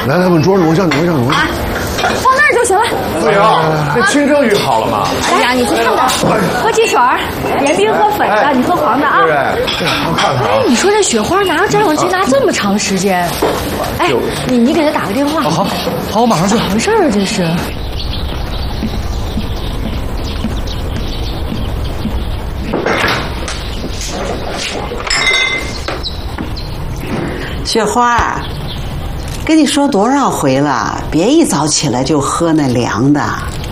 来，稳桌子，我叫你。 啊，放那儿就行了。 对啊，那清蒸鱼好了吗？ 哎呀，你去看看，喝汽水，严冰喝粉的，你喝黄的啊。 对，我看看。 哎，你说这雪花拿粘上去拿这么长时间？哎，你给他打个电话。 好，我马上去。 怎么回事啊？这是？ 雪花，跟你说多少回了，别一早起来就喝那凉的。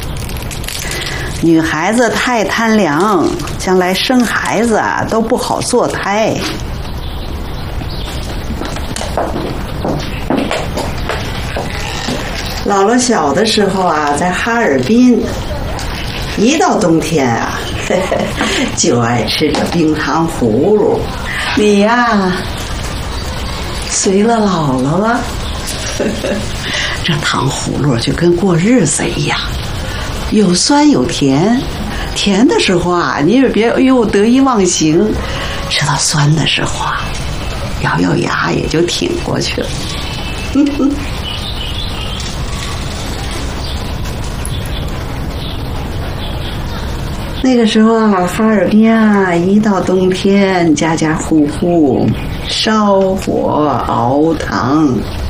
女孩子太贪凉，将来生孩子都不好做胎。姥姥小的时候啊，在哈尔滨，一到冬天啊，就爱吃这冰糖葫芦。你呀，随了姥姥了。这糖葫芦就跟过日子一样，有酸有甜。甜的时候啊，你也别得意忘形；吃到酸的时候啊，咬牙也就挺过去了。那个时候啊，哈尔滨啊，一到冬天，家家户户烧火熬糖，